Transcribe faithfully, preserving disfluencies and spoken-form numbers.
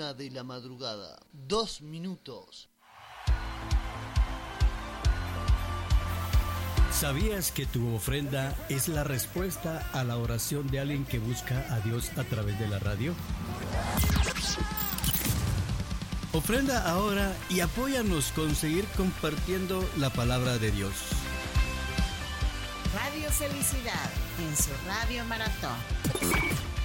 una de la madrugada. Dos minutos. ¿Sabías que tu ofrenda es la respuesta a la oración de alguien que busca a Dios a través de la radio? Ofrenda ahora y apóyanos con seguir compartiendo la palabra de Dios. Radio Felicidad en su Radio Maratón.